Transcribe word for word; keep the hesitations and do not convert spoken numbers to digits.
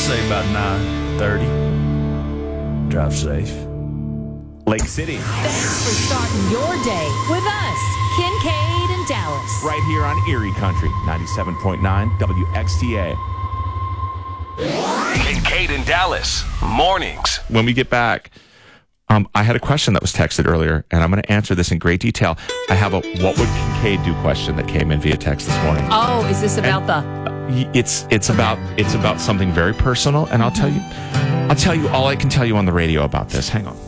say about nine thirty. Drive safe. Lake City. Thanks for starting your day with us, Kincaid and Dallas. Right here on Erie Country, ninety-seven point nine W X T A. Kincaid and Dallas, mornings. When we get back, um, I had a question that was texted earlier, and I'm going to answer this in great detail. I have a what would Kincaid do question that came in via text this morning. Oh, is this about and, the... uh, It's it's about it's about something very personal, and I'll tell you, I'll tell you all I can tell you on the radio about this. Hang on.